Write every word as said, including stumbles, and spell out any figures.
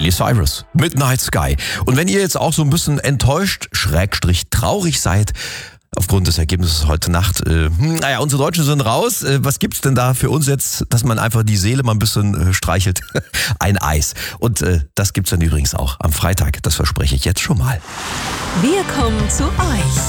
Miley Cyrus, Midnight Sky. Und wenn ihr jetzt auch so ein bisschen enttäuscht, schrägstrich traurig seid, aufgrund des Ergebnisses heute Nacht, äh, naja, unsere Deutschen sind raus. Äh, was gibt's denn da für uns jetzt, dass man einfach die Seele mal ein bisschen äh, streichelt? Ein Eis. Und äh, das gibt's dann übrigens auch am Freitag. Das verspreche ich jetzt schon mal. Wir kommen zu euch.